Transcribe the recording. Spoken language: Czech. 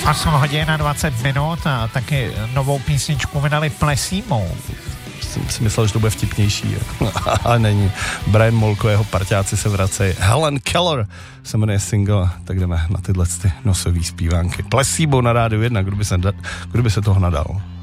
8 hodin a 20 minut a taky novou písničku vydali Placebo. Jsem si myslel, že to bude vtipnější. A není. Brian Molko, jeho parťáci se vracejí. Helen Keller se jmenuje single, tak jdeme na tyhle nosové zpívánky. Placebo na Rádiu 1, kdo by se toho nadal.